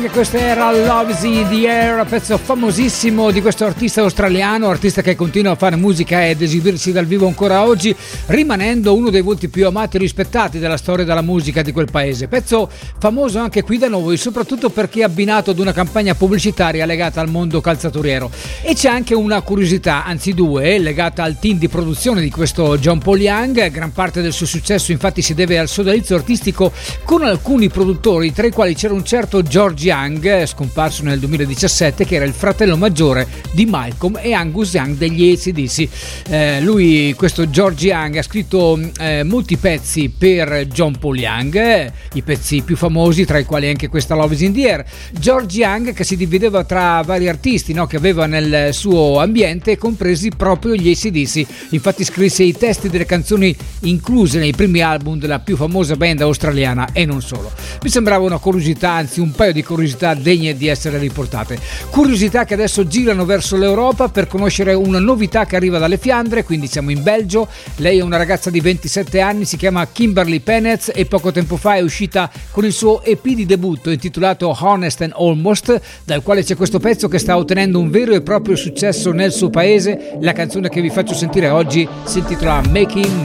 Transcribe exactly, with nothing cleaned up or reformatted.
Questa era Love's in the Air, pezzo famosissimo di questo artista australiano, artista che continua a fare musica ed esibirsi dal vivo ancora oggi, rimanendo uno dei volti più amati e rispettati della storia della musica di quel paese. Pezzo famoso anche qui da noi, soprattutto perché è abbinato ad una campagna pubblicitaria legata al mondo calzaturiero. E c'è anche una curiosità, anzi due, legata al team di produzione di questo John Paul Young. Gran parte del suo successo infatti si deve al sodalizio artistico con alcuni produttori, tra i quali c'era un certo George Young, scomparso nel duemiladiciassette, che era il fratello maggiore di Malcolm e Angus Young degli A C D C. Eh, lui, questo George Young, ha scritto eh, molti pezzi per John Paul Young, eh, i pezzi più famosi, tra i quali anche questa Love is in the Air. George Young, che si divideva tra vari artisti, no, che aveva nel suo ambiente, compresi proprio gli A C D C. Infatti scrisse i testi delle canzoni incluse nei primi album della più famosa band australiana e non solo. Mi sembrava una curiosità, anzi un paio di curiosità degne di essere riportate. Curiosità che adesso girano verso l'Europa per conoscere una novità che arriva dalle Fiandre, quindi siamo in Belgio. Lei è una ragazza di ventisette anni, si chiama Kimberly Penetz e poco tempo fa è uscita con il suo E P di debutto intitolato Honest and Almost, dal quale c'è questo pezzo che sta ottenendo un vero e proprio successo nel suo paese. La canzone che vi faccio sentire oggi si intitola Making